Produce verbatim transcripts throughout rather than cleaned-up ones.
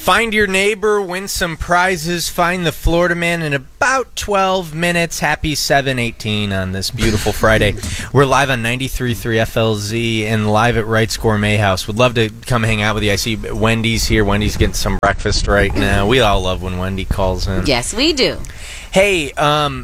Find your neighbor, win some prizes, find the Florida man in about twelve minutes. Happy seven eighteen on this beautiful Friday. We're live on ninety-three point three F L Z and live at Wright's Gourmet House. Would love to come hang out with you. I see Wendy's here. Wendy's getting some breakfast right now. We all love when Wendy calls in. Yes, we do. Hey, um,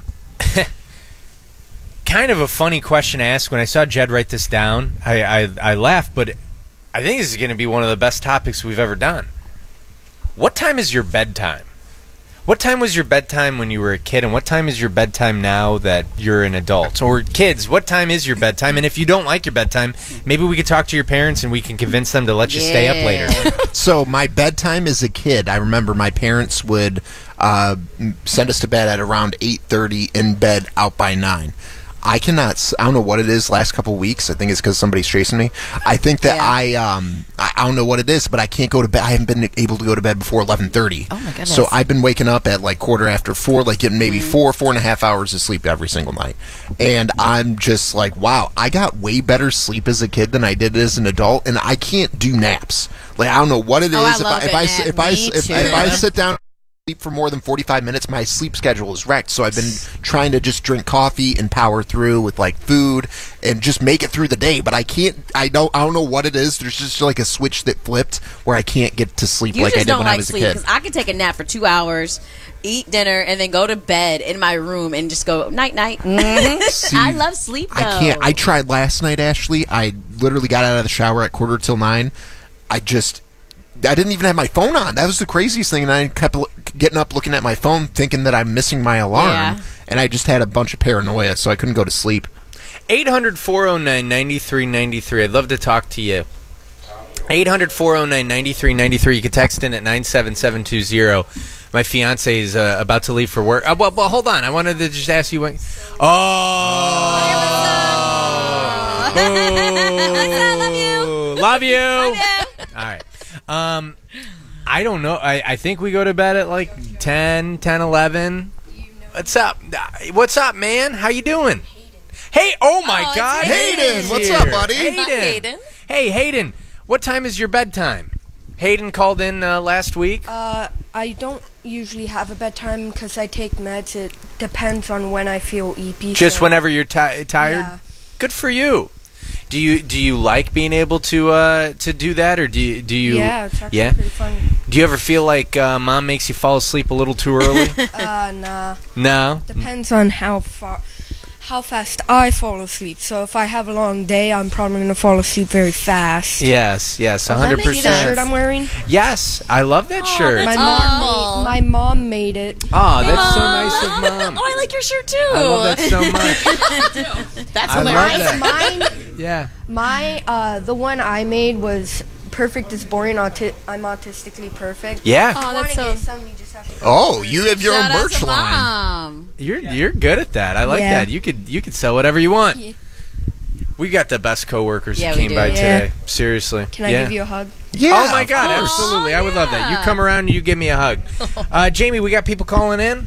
kind of a funny question to ask. When I saw Jed write this down, I, I, I laughed, but I think this is going to be one of the best topics we've ever done. What time is your bedtime? What time was your bedtime when you were a kid, and what time is your bedtime now that you're an adult? Or kids, what time is your bedtime? And if you don't like your bedtime, maybe we could talk to your parents and we can convince them to let you Yeah. stay up later. So my bedtime as a kid, I remember my parents would uh, send us to bed at around eight thirty, in bed out by nine. I cannot, s- I don't know what it is last couple of weeks. I think it's because somebody's chasing me. I think that Yeah. I, um, I, I don't know what it is, but I can't go to bed. I haven't been able to go to bed before eleven thirty. Oh, my goodness. So I've been waking up at like quarter after four, like getting maybe four, four and a half hours of sleep every single night. And I'm just like, wow, I got way better sleep as a kid than I did as an adult, and I can't do naps. Like, I don't know what it is. Oh, I if love I, if a I, s- nap. if I, s- Me if, too. if I sit down sleep for more than forty-five minutes, my sleep schedule is wrecked. So I've been trying to just drink coffee and power through with like food and just make it through the day. But I can't. I don't. I don't know what it is. There's just like a switch that flipped where I can't get to sleep You like I just did don't when I like was a sleep kid. because I could take a nap for two hours, eat dinner, and then go to bed in my room and just go night night. See, I love sleep. Though. I can't. I tried last night, Ashley. I literally got out of the shower at quarter till nine. I just. I didn't even have my phone on. That was the craziest thing. And I kept lo- getting up, looking at my phone, thinking that I'm missing my alarm. Yeah. And I just had a bunch of paranoia, so I couldn't go to sleep. eight hundred, four oh nine, nine three nine three. I'd love to talk to you. eight hundred, four oh nine, nine three nine three. You can text in at nine seven seven two zero. My fiance is uh, about to leave for work. Uh, well, well, hold on. I wanted to just ask you what. Oh! Boo. Love you. Love you. All right. Um, I don't know. I, I think we go to bed at like ten, ten, eleven. What's up? What's up, man? How you doing? Hey, oh my Oh, it's God. Hayden. Hayden, what's Here. up, buddy? Hayden. Hi, Hayden. Hey, Hayden. What time is your bedtime? Hayden called in uh, last week. Uh, I don't usually have a bedtime because I take meds. It depends on when I feel E P. Just so- whenever you're ti tired? Yeah. Good for you. Do you do you like being able to uh, to do that, or do you do you? Yeah, it's actually yeah? pretty fun. Do you ever feel like uh, mom makes you fall asleep a little too early? Uh, nah. No. Depends on how far, how fast I fall asleep. So if I have a long day, I'm probably gonna fall asleep very fast. Yes. Yes. A Well, that hundred makes See the shirt percent. I'm wearing? Yes, I love that shirt. My that's mom, awful. made, my mom made it. Oh, that's so Aw. nice of mom. Oh, I like your shirt too. I love that so much. That's I love hilarious. that. Mine, Yeah. my, uh, the one I made was perfect is boring. Auti- I'm autistically perfect. Yeah. Oh, If you that's wanna so. get some, you just have to- Oh, you have your Shout own out merch to line. Mom. You're you're good at that. I like Yeah. that. You could you could sell whatever you want. Yeah. We got the best coworkers Yeah, who we came do. by Yeah. today. Seriously. Can I yeah. give you a hug? Yeah. Oh my God! of course. Absolutely, I would love that. You yeah. come around and you give me a hug. Uh, Jamie, we got people calling in.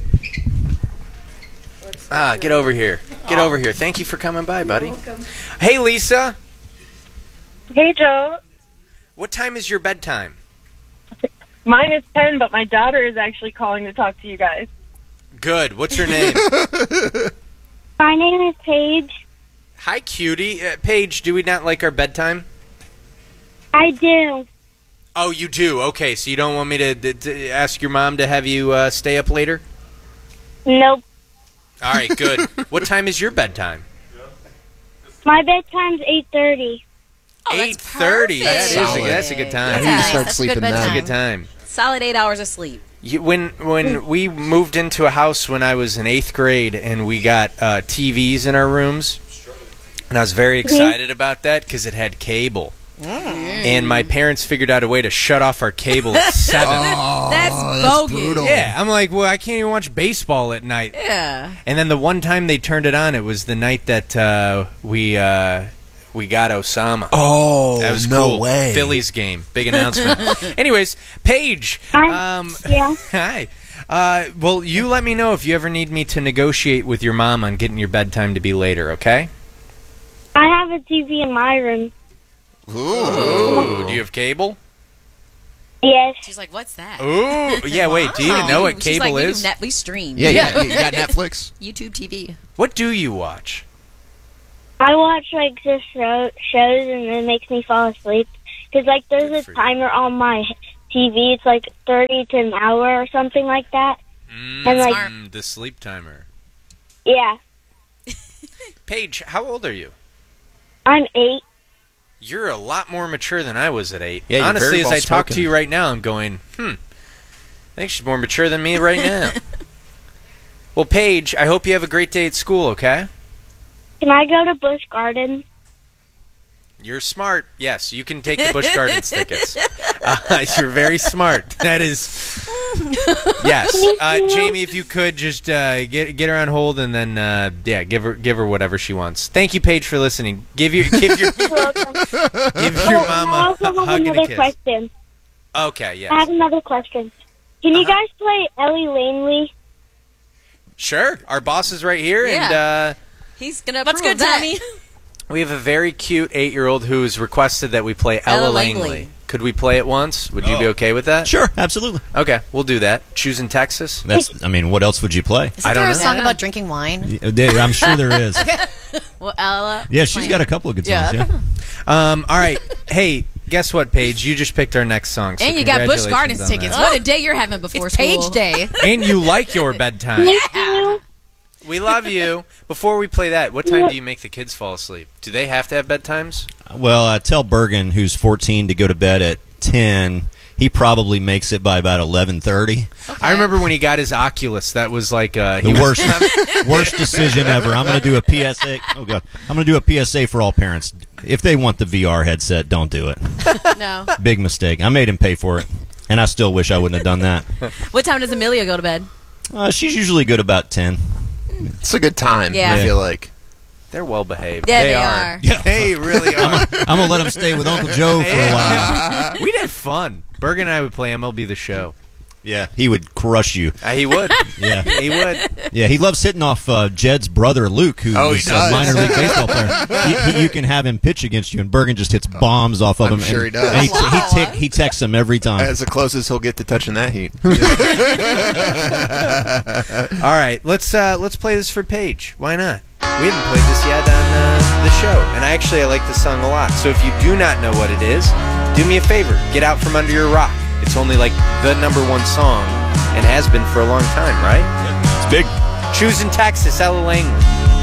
Ah, get over here. Get over here. Thank you for coming by, buddy. Hey, Lisa. Hey, Joe. What time is your bedtime? Mine is ten, but my daughter is actually calling to talk to you guys. Good. What's her name? My name is Paige. Hi, cutie. Uh, Paige, do we not like our bedtime? I do. Oh, you do? Okay, so you don't want me to, to, to ask your mom to have you uh, stay up later? Nope. All right, good. What time is your bedtime? My bedtime's eight thirty. Oh, that's eight thirty. That is a, perfect. that's a good time. I need to Yeah, start that's a sleeping good now. That's a bedtime. good time. Solid eight hours of sleep. You, when when we moved into a house when I was in eighth grade and we got uh, T Vs in our rooms, and I was very excited about that because it had cable. And my parents figured out a way to shut off our cable at seven. Oh, That's bogus. brutal. Yeah, I'm like, well, I can't even watch baseball at night. Yeah. And then the one time they turned it on, it was the night that uh, we uh, we got Osama. Oh, That was no cool. way. Phillies game, big announcement. Anyways, Paige. Hi. Um, Yeah. hi. Uh, well, you let me know if you ever need me to negotiate with your mom on getting your bedtime to be later, okay? I have a T V in my room. Ooh. Ooh, do you have cable? Yes. She's like, what's that? Ooh, yeah. Wait, do you even know what She's cable like, we is? do net- we stream. Yeah, yeah. You got Netflix? YouTube T V. What do you watch? I watch like just show, shows and it makes me fall asleep. Because like there's Good a for you. timer on my T V. It's like thirty to an hour or something like that. Mm, And, like- mm, the sleep timer. Yeah. Paige, how old are you? I'm eight. You're a lot more mature than I was at eight. Yeah, you're Honestly, very as I talk to well-spoken. you right now, I'm going, hmm. I think she's more mature than me right now. Well, Paige, I hope you have a great day at school, okay? Can I go to Busch Gardens? You're smart. Yes, you can take the Busch Gardens tickets. Uh, you're very smart. That is... Yes. Uh, Jamie, if you could just uh, get get her on hold and then, uh, yeah, give her give her whatever she wants. Thank you, Paige, for listening. Give your give your, You're welcome. give your Oh, mom I a, also a have hug and a another kiss. question. Okay, I yes. have another question. Can you Uh-huh. guys play Ellie Langley? Sure. Our boss is right here, and uh, He's gonna Let's approve go, that. Tommy. we have a very cute eight-year-old who's requested that we play Ella, Ella Langley. Langley. Could we play it once? Would you be Oh. okay with that? Sure, absolutely. Okay, we'll do that. Choosing Texas. That's. I mean, what else would you play? Isn't I don't there a know. song Yeah. about drinking wine? Yeah, I'm sure there is. Well, Ella. Yeah, she's got a couple of good songs. Yeah. Yeah. Um, all right. Hey, guess what, Paige? You just picked our next song. So And you got Busch congratulations Gardens on tickets. that. What a day you're having before It's school. Page Day. And you like your bedtime. Me too. We love you. Before we play that, what time do you make the kids fall asleep? Do they have to have bedtimes? Well, I tell Bergen, who's fourteen, to go to bed at ten. He probably makes it by about eleven thirty. I remember when he got his Oculus. That was like uh, he The was- worst, worst decision ever. I'm going to do a P S A. Oh god, I'm going to do a P S A for all parents. If they want the V R headset, don't do it. No. Big mistake. I made him pay for it, and I still wish I wouldn't have done that. What time does Amelia go to bed? Uh, she's usually good about ten. It's a good time, Yeah. I feel like. They're well behaved. Yeah, they, they are. are. Yeah. They really are. I'm going to let him stay with Uncle Joe for a while. We'd have fun. Bergen and I would play M L B The Show. Yeah, he would crush you. Uh, he would. Yeah. He would. Yeah, he loves hitting off uh, Jed's brother, Luke, who Oh, he was a does. minor league baseball player. He, he, you can have him pitch against you, and Bergen just hits bombs off of I'm him. sure and, he does. And he, he, tick, he texts him every time. That's the closest he'll get to touching that heat. All right, let's uh, let's play this for Paige. Why not? We haven't played this yet on uh, the show, and I actually I like this song a lot. So if you do not know what it is, do me a favor, get out from under your rock. It's only like the number one song, and has been for a long time, right? It's big. Choosing Texas, Ella Langley.